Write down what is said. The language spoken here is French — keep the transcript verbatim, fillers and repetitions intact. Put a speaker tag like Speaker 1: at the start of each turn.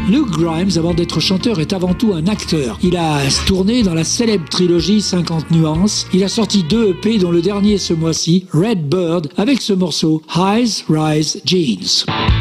Speaker 1: Luke Grimes, avant d'être chanteur, est avant tout un acteur. Il a tourné dans la célèbre trilogie cinquante nuances. Il a sorti deux E P, dont le dernier ce mois-ci, Red Bird, avec ce morceau Highs Rise Jeans.